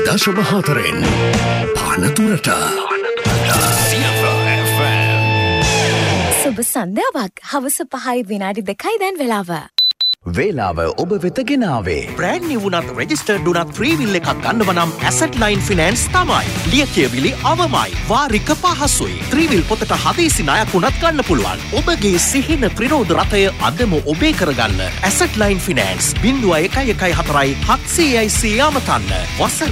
101.4 පානතුරට සුබ සන්ධ්‍යාවක්. හවස 5 විනාඩි 2යි දැන් වෙලාව. වේලාව ඔබ වෙත ගෙනාවේ බ්‍රෑන්ඩ් නිව් වුණත් රෙජිස්ටර්ඩ් වුණත් ෆ්‍රී විල් එකක් ගන්නව නම් ඇසට් ලයින් ෆිනෑන්ස් තමයි. ලියකියවිලි අවමයි. වාරික පහසුයි. ෆ්‍රී විල් පොතට හදිසි ණයක් වුණත් ගන්න පුළුවන්. ඔබගේ සිහින ප්‍රිරෝධ රථය අදම ඔබේ කරගන්න. Asset line finance 0114 700 අමතන්න. වසර